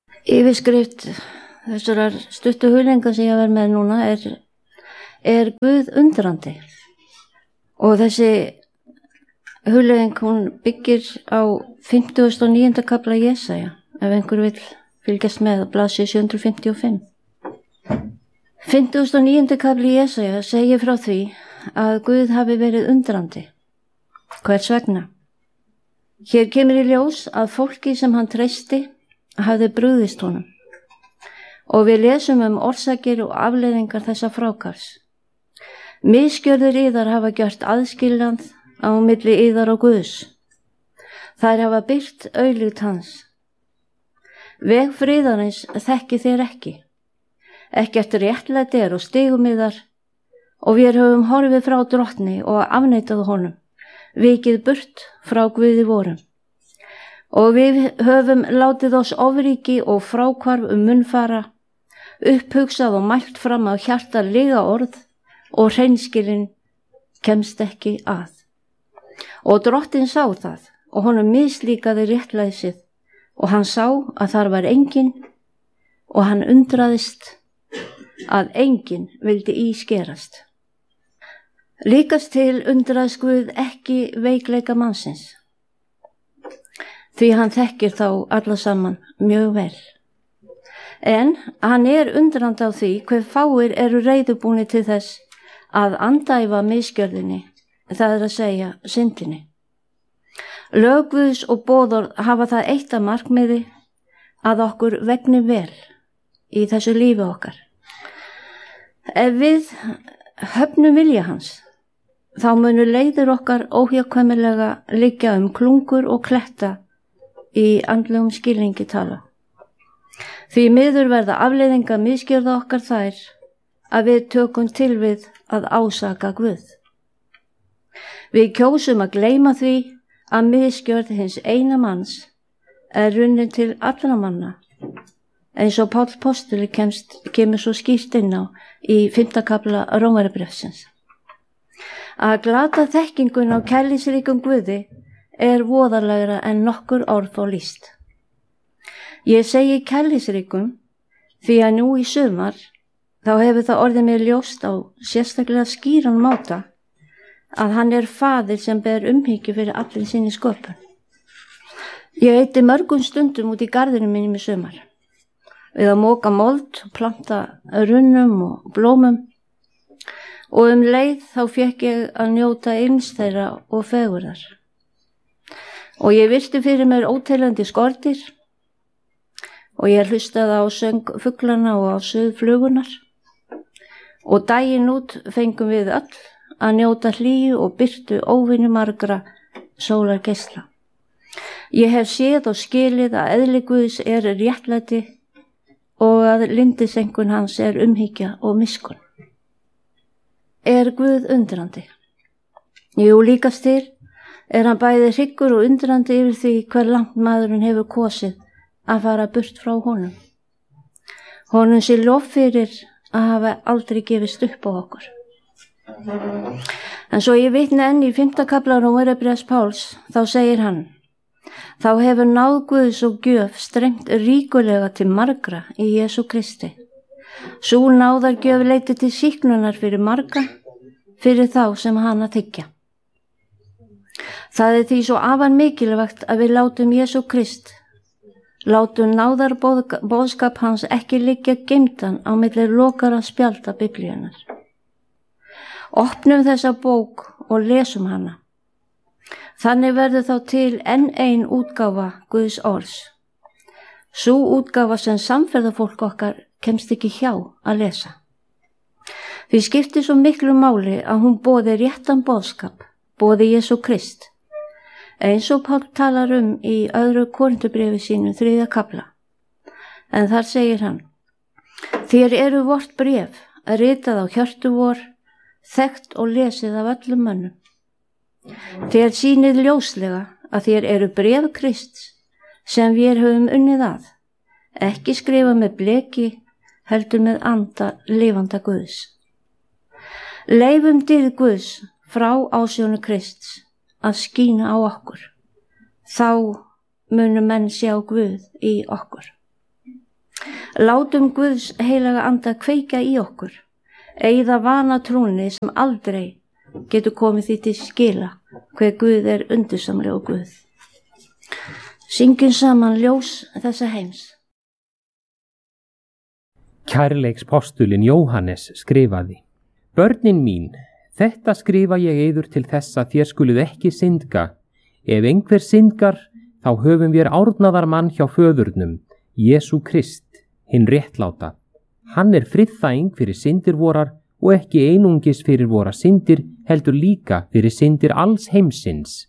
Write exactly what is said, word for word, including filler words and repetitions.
Yfirskrift þessarar stuttu hugleiðingar sem ég verð með núna er, er Guð undrandi. Og þessi hugleiðing hún byggir á fimmtugasta og níunda kafla Jesaja, ef einhver vill fylgjast með á blaðsíðu sjö hundruð fimmtíu og fimm. fimmtugasta og níundi kafli Jesaja segir frá því að Guð hafi verið undrandi. Hvers vegna? Hér kemur í ljós að fólki sem hann treysti hafði brugðist honum. Og við lesum um orsakir og afleiðingar þessa frákars. Misgjörðir yðar hafa gjört aðskilnað á milli yðar og Guðs. Þær hafa byrt auglýtt hans. Veg friðarins þekki þér ekki. Ekkert réttlæti er og stigum yðar, og við höfum horfið frá drottni og afneitað honum, vikið burt frá Guði vorum. Og við höfum látið oss ofríki og fráhvarf um munnfara, upphugsað og mælt fram á hjarta lyga orð, og hreinskilin kemst ekki að. Og drottinn sá það, og honum mislíkaði réttlæsið, og hann sá að þar var enginn, og hann undraðist að enginn vildi í skerast. Líkast til undraðist Guð ekki veikleika mannsins, því hann þekkir þá alla saman mjög vel. En hann er undrandi á því hver fáir eru reiðubúnir til þess að andæfa misgjörðinni, það er að segja syndinni. Lög Guðs og boðorð hafa það eitt að markmiði að okkur vegni vel í þessu lífi okkar. Ef við höfnum vilja hans, þá munu leiðir okkar óhjákvæmilega liggja um klungur og kletta í andlegum skilningi tala. Því miður verða afleiðinga misgjörða okkar þær að við tökum til við að ásaka Guð. Við kjósum að gleyma því að misgjörð hins eina manns er runnin til allra manna, eins og Páll postuli kemst, kemur svo skýrt inn á í fimmta kafla Rómarbréfsins. Að glata þekkingun á kærleiksríkum Guði er voðalegra en nokkur orð fá lýst. Ég segi kærleiksríkum því að nú í sumar þá hefur það orðið mér ljóst á sérstaklega skýran máta að hann er faðir sem ber umhyggju fyrir allir sinni sköpun. Ég eyddi mörgum stundum út í garðinum mínum í sumar, við að móka mold og planta runnum og blómum, og um leið þá fékk ég að njóta yms þeirra og fegurðar. Og ég virti fyrir mér óteljandi skordýr, og ég hlustaði á söng fuglana og á suð flugunar, og daginn út fengum við öll að njóta hlýju og birtu óvinni margra sólargeisla. Ég hef séð og skilið að eðli Guðs er réttlæti og að lyndisengun hans er umhyggja og miskunn. Er Guð undrandi? Jú, líkast til er hann bæði hryggur og undrandi yfir því hver langt maðurinn hefur kosið að fara burt frá honum. Honum sé lof fyrir að hafa aldrei gefist upp á okkur. En svo ég vitna enn í fimmta kafla Rómarbréfs Páls, þá segir hann: þá hefur náð Guðs og gjöf strengt ríkulega til margra í Jesú Kristi. Sú náðargjöf leiddi til sýknunar fyrir marga, fyrir þá sem hana þiggja. Það er því svo afar mikilvægt að við látum Jesú Krist, látum náðarboðskap hans ekki liggja geymdan á milli lokara spjalda Biblíunnar. Opnum þessa bók og lesum hana. Þannig verður þá til enn ein útgáfa Guðs orðs. Sú útgáfa sem samferðafólk okkar kemst ekki hjá að lesa. Því skiptir svo miklu máli að hún boði réttan boðskap, boði Jesú Krist, eins og Páll talar um í öðru Korinthubréfi sínu þriðja kafla. En þar segir hann: þér eru vort bréf, ritað á hjörtu vor, þekkt og lesið af öllum mönnum. Þér sýnið ljóslega að þér eru bréf Krists sem við höfum unnið að, ekki skrifa með bleki, heldur með anda lifanda Guðs. Leifum dýrð Guðs frá ásjónu Krists að skína á okkur. Þá munu menn sjá Guð í okkur. Látum Guðs heilaga anda kveika í okkur, eyða vana trúni sem aldrei getur komið því til skila hver Guð er undursamlegur Guð. Syngjum saman ljós þessa heims. Kærleikspostulinn Jóhannes skrifaði: Börnin mín, þetta skrifa ég yður til þess að þér skuluð ekki syndga. Ef einhver syndgar, þá höfum við árnaðar mann hjá föðurnum, Jesú Krist, hinn réttláta. Hann er friðþæging fyrir syndir vorar og ekki einungis fyrir vora syndir, heldur líka fyrir syndir alls heimsins.